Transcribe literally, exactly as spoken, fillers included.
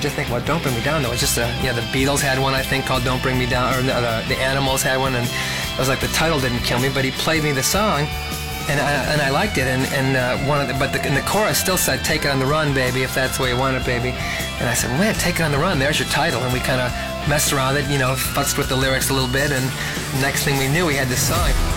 just thinking, well, Don't Bring Me Down, though. It was just a, yeah, the Beatles had one, I think, called Don't Bring Me Down, or the, the, the Animals had one, and it was like the title didn't kill me, but he played me the song, and I, and I liked it, and, and uh, one of the, but the, and the chorus still said, take it on the run, baby, if that's the way you want it, baby. And I said, man, take it on the run, there's your title, and we kind of messed around with it, you know, futzed with the lyrics a little bit, and next thing we knew, we had this song.